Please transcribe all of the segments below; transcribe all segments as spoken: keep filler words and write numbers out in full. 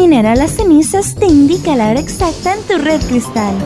Minera Las Cenizas te indica la hora exacta en tu red Cristal.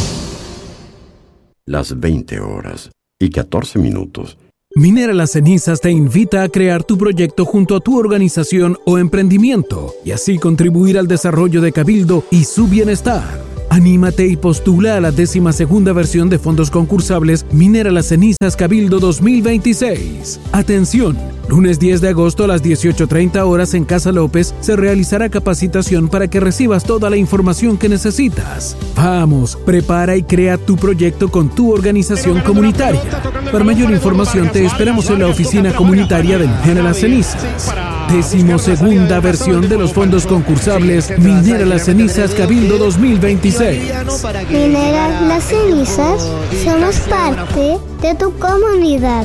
Las veinte horas y catorce minutos. Minera Las Cenizas te invita a crear tu proyecto junto a tu organización o emprendimiento y así contribuir al desarrollo de Cabildo y su bienestar. Anímate y postula a la décima segunda versión de fondos concursables Minera Las Cenizas Cabildo dos mil veintiséis. Atención, lunes diez de agosto a las dieciocho treinta horas en Casa López se realizará capacitación para que recibas toda la información que necesitas. Vamos, prepara y crea tu proyecto con tu organización comunitaria. Para mayor información te esperamos en la oficina comunitaria de Minera Las Cenizas. Décimo segunda versión de los fondos concursables Minera Las Cenizas Cabildo dos mil veintiséis. Minera Las Cenizas, somos parte de tu comunidad.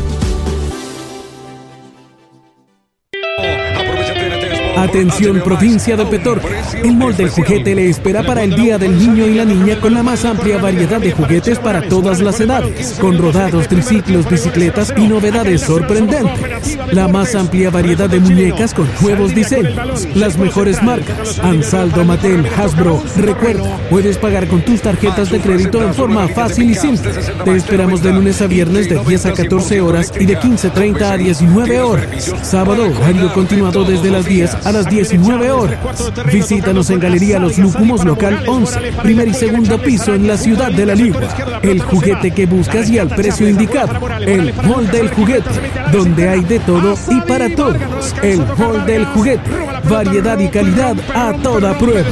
Atención provincia de Petorca, el Mall del Juguete le espera para el Día del Niño y la Niña con la más amplia variedad de juguetes para todas las edades, con rodados, triciclos, bicicletas y novedades sorprendentes. La más amplia variedad de muñecas con nuevos diseños, las mejores marcas, Ansaldo, Mattel, Hasbro. Recuerda, puedes pagar con tus tarjetas de crédito en forma fácil y simple. Te esperamos de lunes a viernes de diez a catorce horas y de quince treinta a diecinueve horas. Sábado, horario continuado desde las diez a las diecinueve horas. Visítanos en Galería Los Lúcumos, local once, primer y segundo piso en la ciudad de La Ligua. El juguete que buscas y al precio indicado. El Mall del Juguete, donde hay de todo y para todos. El Mall del Juguete, variedad y calidad a toda prueba.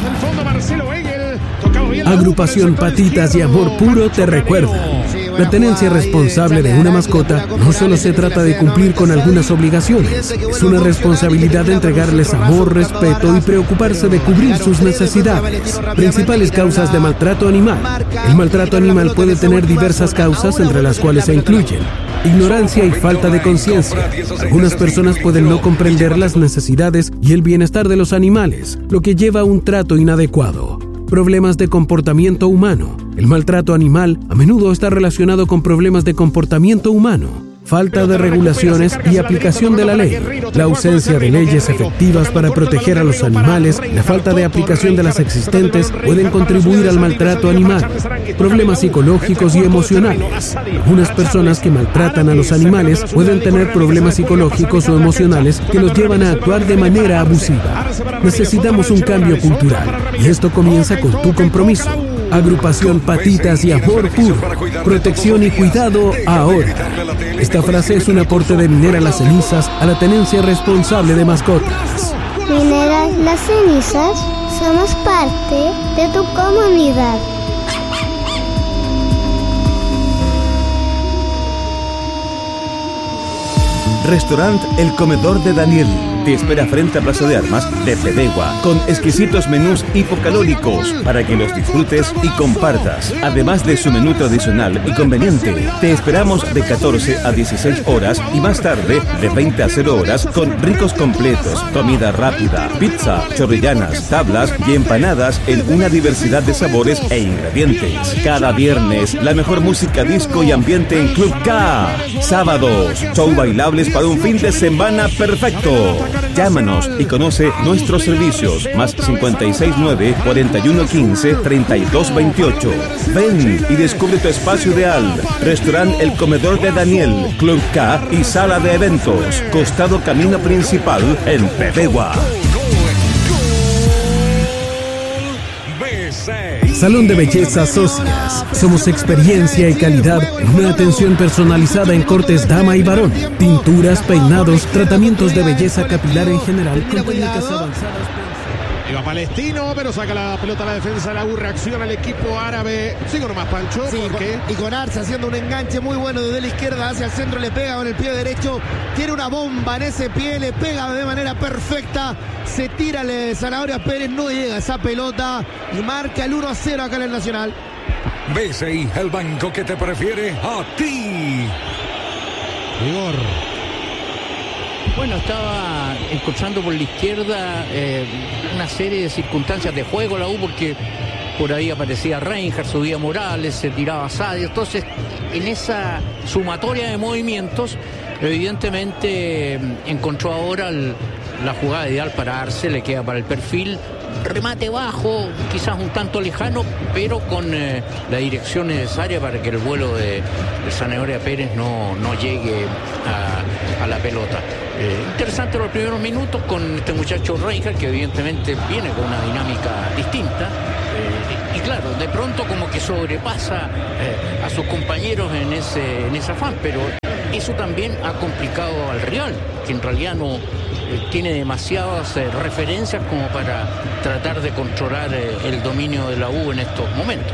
Agrupación Patitas y Amor Puro te recuerda. La tenencia responsable de una mascota no solo se trata de cumplir con algunas obligaciones, es una responsabilidad de entregarles amor, respeto y preocuparse de cubrir sus necesidades. Principales causas de maltrato animal. El maltrato animal puede tener diversas causas, entre las cuales se incluyen ignorancia y falta de conciencia. Algunas personas pueden no comprender las necesidades y el bienestar de los animales, lo que lleva a un trato inadecuado. Problemas de comportamiento humano. El maltrato animal a menudo está relacionado con problemas de comportamiento humano. Falta de regulaciones y aplicación de la ley, la ausencia de leyes efectivas para proteger a los animales, la falta de aplicación de las existentes pueden contribuir al maltrato animal. Problemas psicológicos y emocionales. Algunas personas que maltratan a los animales pueden tener problemas psicológicos o emocionales que los llevan a actuar de manera abusiva. Necesitamos un cambio cultural y esto comienza con tu compromiso. Agrupación Patitas y Amor Puro. Protección y cuidado ahora. Esta frase es un aporte de Minera Las Cenizas a la tenencia responsable de mascotas. Minera Las Cenizas, somos parte de tu comunidad. Restaurant El Comedor de Daniel te espera frente a Plaza de Armas de Pedegua con exquisitos menús hipocalóricos para que los disfrutes y compartas. Además de su menú tradicional y conveniente, te esperamos de catorce a dieciséis horas y más tarde de veinte a cero horas con ricos completos, comida rápida, pizza, chorrillanas, tablas y empanadas en una diversidad de sabores e ingredientes. Cada viernes, la mejor música disco y ambiente en Club K. Sábados, show bailables para un fin de semana perfecto. Llámanos y conoce nuestros servicios. Más cincuenta y seis nueve, cuarenta y uno quince, treinta y dos veintiocho. Ven y descubre tu espacio ideal. Restaurant El Comedor de Daniel, Club K y sala de eventos. Costado camino principal en Pedegua. Salón de Belleza Socias. Somos experiencia y calidad en una atención personalizada en cortes dama y varón, tinturas, peinados, tratamientos de belleza capilar en general con técnicas avanzadas. Iba Palestino, pero saca la pelota a la defensa, la U reacciona al equipo árabe. Sigo nomás, Pancho. Sí, porque... y con Arce haciendo un enganche muy bueno desde la izquierda hacia el centro, le pega con el pie derecho, tiene una bomba en ese pie, le pega de manera perfecta, se tira el Zanahoria Pérez, no llega esa pelota y marca el uno a cero acá en el Nacional. B C I, el banco que te prefiere a ti. Igor. Bueno, estaba encontrando por la izquierda eh, una serie de circunstancias de juego la U, porque por ahí aparecía Reinhardt, subía Morales, se tiraba Sadio. Entonces, en esa sumatoria de movimientos, evidentemente encontró ahora el, la jugada ideal para Arce, le queda para el perfil, remate bajo, quizás un tanto lejano, pero con eh, la dirección necesaria para que el vuelo de, de Zanahoria Pérez no, no llegue a, a la pelota. Eh, interesante los primeros minutos con este muchacho Reinhardt, que evidentemente viene con una dinámica distinta. Eh, y claro, de pronto como que sobrepasa eh, a sus compañeros en ese, en ese afán, pero eso también ha complicado al rival, que en realidad no eh, tiene demasiadas eh, referencias como para tratar de controlar eh, el dominio de la U en estos momentos.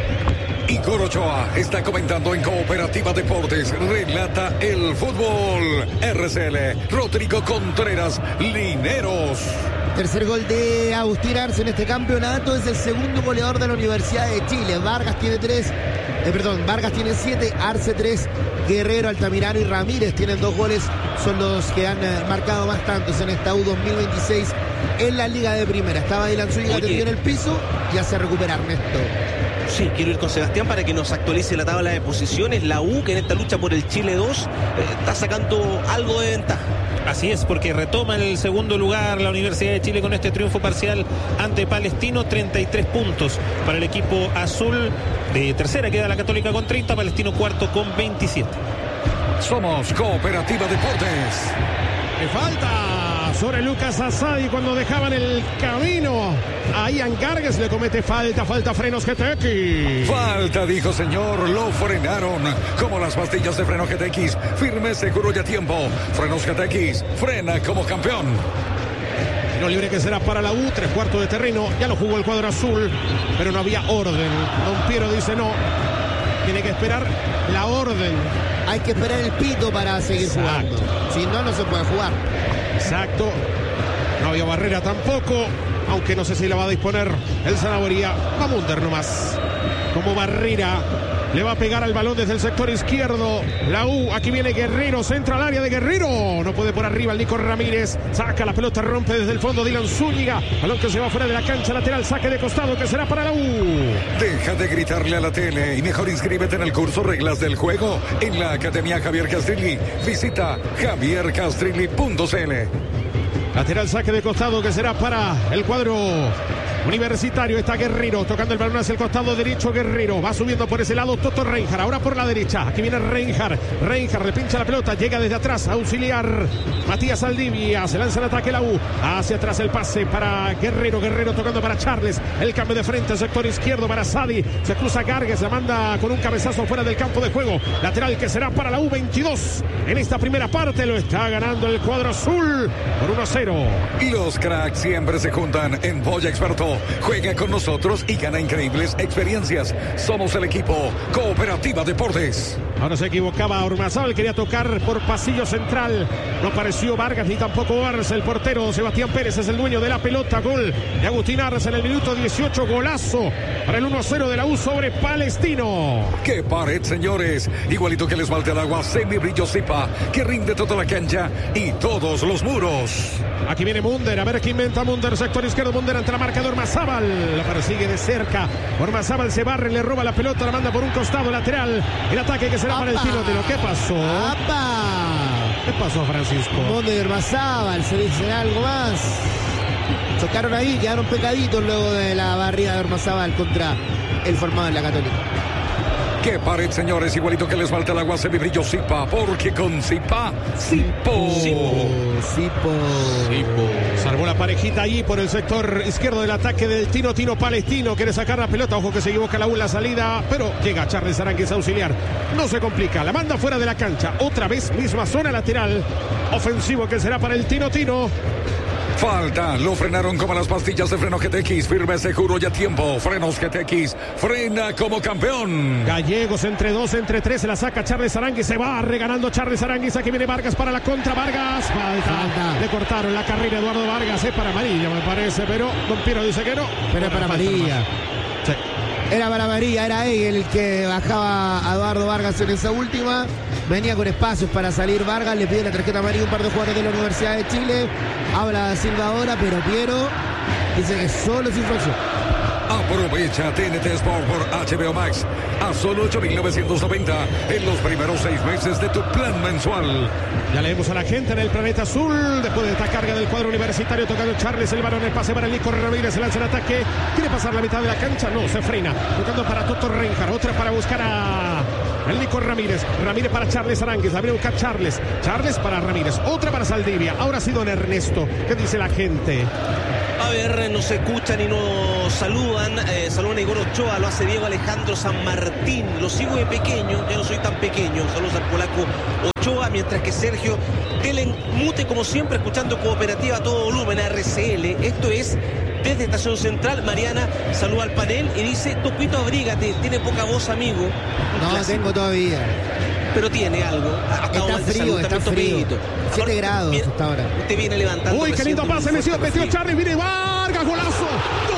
Igor Ochoa está comentando en Cooperativa Deportes, relata el fútbol. R C L, Rodrigo Contreras, Lineros. Tercer gol de Agustín Arce en este campeonato, es el segundo goleador de la Universidad de Chile. Vargas tiene tres, eh, perdón, Vargas tiene siete, Arce tres, Guerrero, Altamirano y Ramírez tienen dos goles, son los que han eh, marcado más tantos en esta U dos mil veintiséis en la Liga de Primera. Estaba Dylan Zúñiga tendido en el piso, ya se recupera Ernesto. Sí, quiero ir con Sebastián para que nos actualice la tabla de posiciones. La U, que en esta lucha por el Chile dos eh, está sacando algo de ventaja. Así es, porque retoma el segundo lugar la Universidad de Chile con este triunfo parcial ante Palestino, treinta y tres puntos para el equipo azul. De tercera queda la Católica con treinta, Palestino cuarto con veintisiete. Somos Cooperativa Deportes. Le falta sobre Lucas Asadi cuando dejaban el camino a Ian Gargues, le comete falta, falta Frenos G T X. Falta, dijo señor, lo frenaron. Como las pastillas de Freno G T X, firme, seguro y a tiempo. Frenos G T X, frena como campeón. Tiro libre que será para la U, tres cuartos de terreno, ya lo jugó el cuadro azul, pero no había orden. Don Piero dice no, tiene que esperar la orden. Hay que esperar el pito para seguir Exacto. jugando. Si no, no se puede jugar. Exacto. No había barrera tampoco, aunque no sé si la va a disponer el Zanahoria. Va Munder nomás. Como barrera. Le va a pegar al balón desde el sector izquierdo. La U, aquí viene Guerrero, centra al área de Guerrero. No puede por arriba el Nico Ramírez. Saca la pelota, rompe desde el fondo Dylan Zúñiga. Balón que se va fuera de la cancha, lateral, saque de costado que será para la U. Deja de gritarle a la tele y mejor inscríbete en el curso Reglas del Juego en la Academia Javier Castrilli. Visita javier castrilli punto c l. Lateral, saque de costado que será para el cuadro Universitario. Está Guerrero tocando el balón hacia el costado derecho. Guerrero va subiendo por ese lado Toto Reinhardt, ahora por la derecha. Aquí viene Reinhardt. Reinhardt le pincha la pelota, llega desde atrás, auxiliar Matías Saldivia. Se lanza el ataque la U. Hacia atrás el pase para Guerrero. Guerrero tocando para Charles. El cambio de frente, sector izquierdo para Sadi. Se cruza Gargues, la manda con un cabezazo fuera del campo de juego. Lateral que será para la U. Veintidós en esta primera parte. Lo está ganando el cuadro azul por uno a cero. Los cracks siempre se juntan en Boya Experto. Juega con nosotros y gana increíbles experiencias. Somos el equipo Cooperativa Deportes. Ahora se equivocaba Ormazábal, quería tocar por pasillo central. No apareció Vargas ni tampoco Arce. El portero Sebastián Pérez es el dueño de la pelota. Gol de Agustín Arce en el minuto dieciocho. Golazo para el uno a cero de la U sobre Palestino. ¡Qué pared, señores! Igualito que el esmalte al agua semibrillo Zipa, que rinde toda la cancha y todos los muros. Aquí viene Munder, a ver qué inventa Munder. Sector izquierdo, Munder ante la marca de Ormazábal. La persigue de cerca. Ormazábal se barre, le roba la pelota, la manda por un costado lateral. El ataque que será ¡Apa! Para el Tino Tino. ¿Qué pasó? ¡Apa! ¿Qué pasó, Francisco? Munder, Ormazábal, se dice algo más. Chocaron ahí, quedaron pecaditos luego de la barrida de Ormazábal contra el formado en la Católica. ¡Qué pared, señores! Igualito que les falta el agua semibrillo Zipa, porque con Zipa, Zipo. Zipo. Zipo. Zipo. Salvó la parejita allí por el sector izquierdo del ataque del Tino Tino Palestino. Quiere sacar la pelota, ojo que se equivoca la U en la salida, pero llega Charles Aránguiz a auxiliar. No se complica, la manda fuera de la cancha. Otra vez, misma zona lateral. Ofensivo que será para el Tino Tino. Falta, lo frenaron como las pastillas de Freno G T X, firme, seguro y a tiempo. Frenos G T X, frena como campeón. Gallegos entre dos, entre tres, se la saca Charles Aránguiz, se va reganando Charles Aránguiz. Aquí viene Vargas para la contra, Vargas, falta, falta. Le cortaron la carrera Eduardo Vargas, es para amarilla me parece, pero Don Piero dice que no. Pero es para amarilla. Sí. Era para amarilla, era él el que bajaba a Eduardo Vargas en esa última. Venía con espacios para salir Vargas, le pide la tarjeta amarilla un par de jugadores de la Universidad de Chile. Habla Silva ahora, pero Piero dice que solo es infracción. Aprovecha T N T Sport por H B O Max a solo ocho mil novecientos noventa en los primeros seis meses de tu plan mensual. Ya leemos a la gente en el planeta azul. Después de esta carga del cuadro universitario, tocando Charles, el balón, el pase para el Nico Ramírez, se lanza el ataque. ¿Quiere pasar la mitad de la cancha? No, se frena. Tocando para Toto Reinhardt, otra para buscar a el Nico Ramírez. Ramírez para Charles Aránguiz, la viene a buscar Charles. Charles para Ramírez, otra para Saldivia. Ahora sí, don Ernesto, ¿qué dice la gente? A ver, nos escuchan y nos saludan. Eh, saludan a Igor Ochoa, lo hace Diego Alejandro San Martín. Lo sigo de pequeño, ya no soy tan pequeño. Saludos al polaco Ochoa, mientras que Sergio Telen mute como siempre, escuchando Cooperativa a todo volumen, R C L. Esto es desde Estación Central. Mariana saluda al panel y dice: Topito, abrígate, tiene poca voz, amigo. Un no, clásico. Tengo todavía. Pero tiene algo. Está frío, está frío. siete grados viene, hasta ahora. Usted viene levantando. Uy, qué lindo pase, metió, metió Charles, viene Vargas, golazo.